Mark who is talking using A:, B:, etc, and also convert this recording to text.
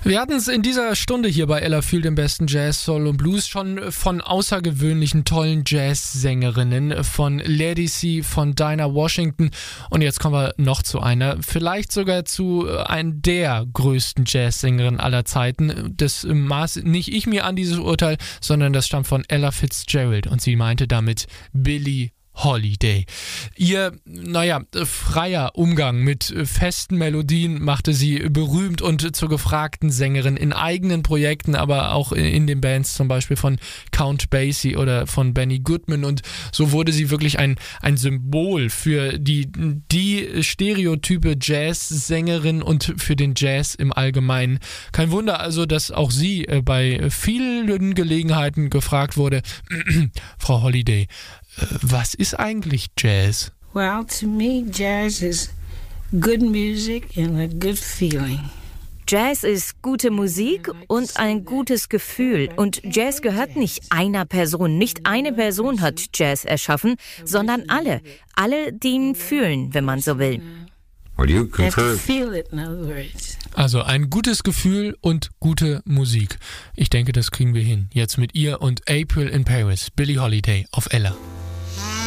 A: Wir hatten es in dieser Stunde hier bei Ella Fühlt im besten Jazz, Soul und Blues schon von außergewöhnlichen, tollen Jazz-Sängerinnen, von Lady C, von Dinah Washington und jetzt kommen wir noch zu einer, vielleicht sogar zu einer der größten Jazzsängerinnen aller Zeiten. Das maß nicht ich mir an dieses Urteil, sondern das stammt von Ella Fitzgerald und sie meinte damit Billie Holiday. Ihr, freier Umgang mit festen Melodien machte sie berühmt und zur gefragten Sängerin in eigenen Projekten, aber auch in den Bands zum Beispiel von Count Basie oder von Benny Goodman und so wurde sie wirklich ein Symbol für die stereotype Jazz-Sängerin und für den Jazz im Allgemeinen. Kein Wunder also, dass auch sie bei vielen Gelegenheiten gefragt wurde, Frau Holiday, was ist eigentlich Jazz?
B: Well, to me, Jazz is good music and a good feeling.
C: Jazz ist gute Musik und ein gutes Gefühl. Und Jazz gehört nicht einer Person. Nicht eine Person hat Jazz erschaffen, sondern alle. Alle, die ihn fühlen, wenn man so will.
A: Also ein gutes Gefühl und gute Musik. Ich denke, das kriegen wir hin. Jetzt mit ihr und April in Paris, Billie Holiday auf Ella.